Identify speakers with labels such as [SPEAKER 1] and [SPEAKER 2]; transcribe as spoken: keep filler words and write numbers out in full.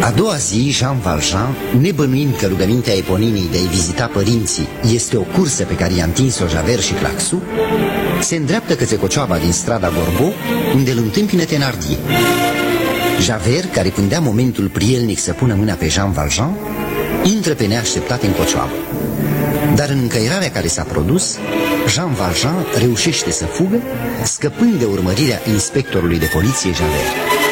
[SPEAKER 1] A doua zi, Jean Valjean, nebănuind că rugămintea Eponinii de a-i vizita părinții este o cursă pe care i-a întins-o Javert și Claxu, se îndreaptă către cocioaba din strada Gorbeau, unde îl întâmpină Thénardier. Javert, care pândea momentul prielnic să pună mâna pe Jean Valjean, intră pe neașteptat în cocioabă. Dar în încăierarea care s-a produs, Jean Valjean reușește să fugă, scăpând de urmărirea inspectorului de poliție Javert.